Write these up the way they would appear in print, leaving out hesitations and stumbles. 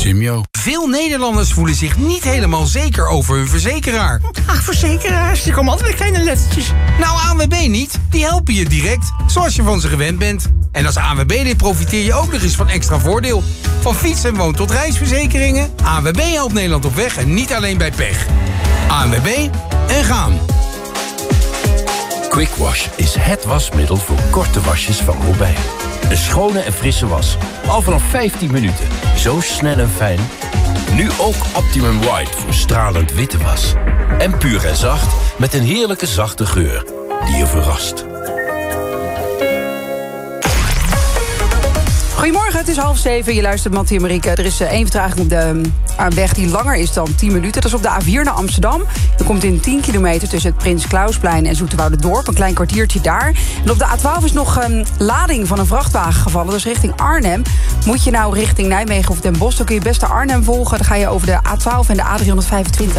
Simyo. Veel Nederlanders voelen zich niet helemaal zeker over hun verzekeraar. Ach, verzekeraars, die komen altijd met kleine lettertjes. Nou, ANWB niet. Die helpen je direct, zoals je van ze gewend bent. En als ANWB-lid profiteer je ook nog eens van extra voordeel. Van fiets- en woon- tot reisverzekeringen. ANWB helpt Nederland op weg en niet alleen bij pech. ANWB en gaan. Quick Wash is het wasmiddel voor korte wasjes van Robijn. Een schone en frisse was. Al vanaf 15 minuten. Zo snel en fijn. Nu ook Optimum White voor stralend witte was. En puur en zacht met een heerlijke zachte geur die je verrast. Goedemorgen, het is 6:30. Je luistert Mattie en Marieke. Er is één vertraging op de weg die langer is dan 10 minuten. Dat is op de A4 naar Amsterdam. Je komt in 10 kilometer tussen het Prins Klausplein en Zoeterwouderdorp. Een klein kwartiertje daar. En op de A12 is nog een lading van een vrachtwagen gevallen. Dus richting Arnhem. Moet je nou richting Nijmegen of Den Bosch, dan kun je best de Arnhem volgen. Dan ga je over de A12 en de A325.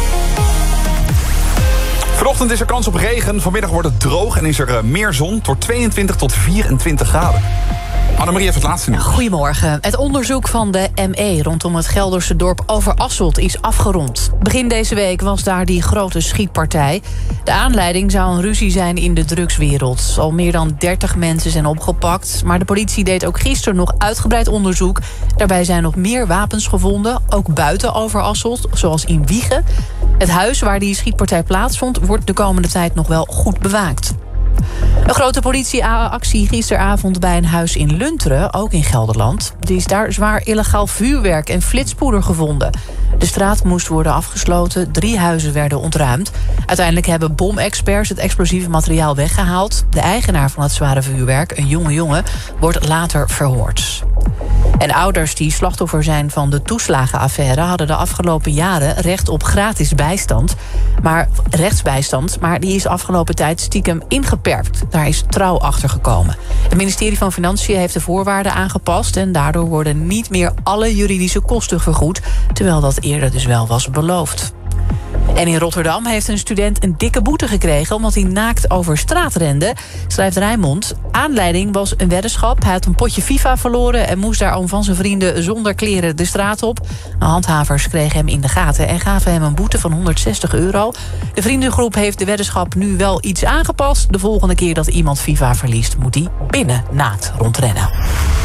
Vanochtend is er kans op regen. Vanmiddag wordt het droog en is er meer zon. Tot 22 tot 24 graden. Annemarie heeft het laatste nieuws. Goedemorgen. Het onderzoek van de ME rondom het Gelderse dorp Overasselt is afgerond. Begin deze week was daar die grote schietpartij. De aanleiding zou een ruzie zijn in de drugswereld. Al meer dan 30 mensen zijn opgepakt. Maar de politie deed ook gisteren nog uitgebreid onderzoek. Daarbij zijn nog meer wapens gevonden, ook buiten Overasselt, zoals in Wijchen. Het huis waar die schietpartij plaatsvond wordt de komende tijd nog wel goed bewaakt. Een grote politieactie gisteravond bij een huis in Lunteren, ook in Gelderland. Er is daar zwaar illegaal vuurwerk en flitspoeder gevonden. De straat moest worden afgesloten, 3 huizen werden ontruimd. Uiteindelijk hebben bomexperts het explosieve materiaal weggehaald. De eigenaar van het zware vuurwerk, een jonge jongen, wordt later verhoord. En ouders die slachtoffer zijn van de toeslagenaffaire hadden de afgelopen jaren recht op gratis rechtsbijstand, maar die is de afgelopen tijd stiekem ingeperkt. Daar is Trouw achter gekomen. Het ministerie van Financiën heeft de voorwaarden aangepast en daardoor worden niet meer alle juridische kosten vergoed, terwijl dat eerder dus wel was beloofd. En in Rotterdam heeft een student een dikke boete gekregen omdat hij naakt over straat rende, schrijft Rijnmond. Aanleiding was een weddenschap. Hij had een potje FIFA verloren en moest daarom van zijn vrienden zonder kleren de straat op. De handhavers kregen hem in de gaten en gaven hem een boete van €160. De vriendengroep heeft de weddenschap nu wel iets aangepast. De volgende keer dat iemand FIFA verliest, moet hij binnen naakt rondrennen.